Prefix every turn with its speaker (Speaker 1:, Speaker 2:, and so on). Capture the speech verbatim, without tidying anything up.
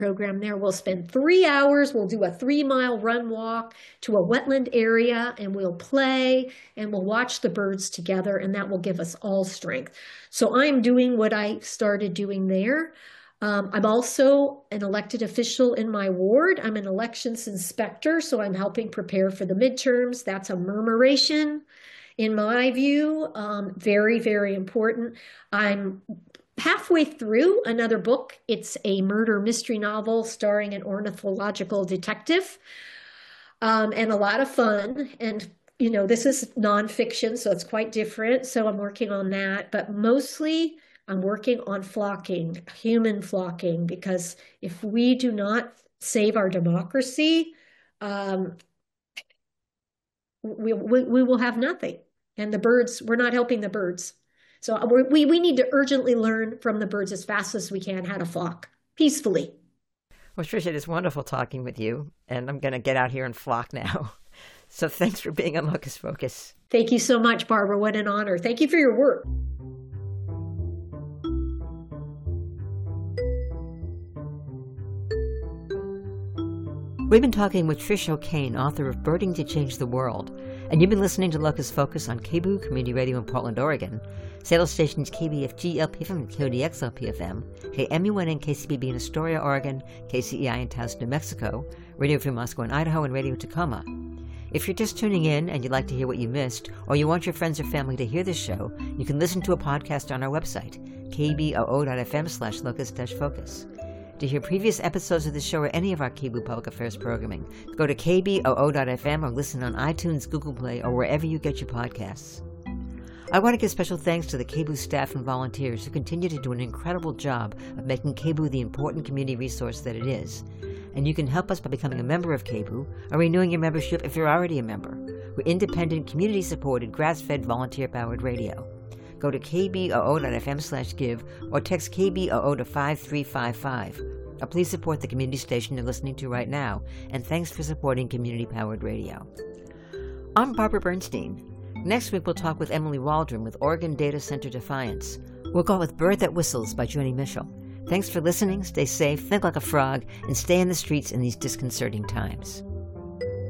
Speaker 1: program there. We'll spend three hours. We'll do a three mile run walk to a wetland area and we'll play and we'll watch the birds together, and that will give us all strength. So I'm doing what I started doing there. Um, I'm also an elected official in my ward. I'm an elections inspector, so I'm helping prepare for the midterms. That's a murmuration, in my view. Um, very, very important. I'm halfway through another book. It's a murder mystery novel starring an ornithological detective, um, and a lot of fun. And, you know, this is nonfiction, so it's quite different. So I'm working on that, but mostly I'm working on flocking, human flocking, because if we do not save our democracy, um, we, we, we will have nothing. And the birds, we're not helping the birds. So we, we need to urgently learn from the birds as fast as we can how to flock peacefully.
Speaker 2: Well, Tricia, it is wonderful talking with you, and I'm going to get out here and flock now. So thanks for being on Locus Focus.
Speaker 1: Thank you so much, Barbara. What an honor. Thank you for your work.
Speaker 2: We've been talking with Trish O'Kane, author of Birding to Change the World, and you've been listening to Locus Focus on K B O O Community Radio in Portland, Oregon, Seattle stations K B F G L P F M and K O D X L P F M, K M U N and K C B B in Astoria, Oregon, K C E I in Taos, New Mexico, Radio Free Moscow in Idaho, and Radio Tacoma. If you're just tuning in and you'd like to hear what you missed, or you want your friends or family to hear this show, you can listen to a podcast on our website, k b o o dot f m slash locus dash focus. To hear previous episodes of the show or any of our K B O O Public Affairs programming, go to k b o o dot f m or listen on iTunes, Google Play, or wherever you get your podcasts. I want to give special thanks to the K B O O staff and volunteers who continue to do an incredible job of making K B O O the important community resource that it is. And you can help us by becoming a member of K B O O or renewing your membership if you're already a member. We're independent, community-supported, grass-fed, volunteer-powered radio. Go to k b o o dot f m slash give or text K B O O to five three five five. Or please support the community station you're listening to right now, and thanks for supporting community-powered radio. I'm Barbara Bernstein. Next week we'll talk with Emily Waldron with Oregon Data Center Defiance. We'll go with Bird That Whistles by Joni Mitchell. Thanks for listening, stay safe, think like a frog, and stay in the streets in these disconcerting times.